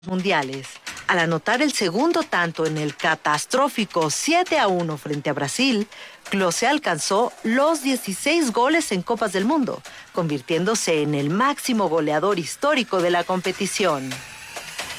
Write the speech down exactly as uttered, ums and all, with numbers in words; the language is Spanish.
mundiales. Al anotar el segundo tanto en el catastrófico siete a uno frente a Brasil, Klose alcanzó los dieciséis goles en Copas del Mundo, convirtiéndose en el máximo goleador histórico de la competición.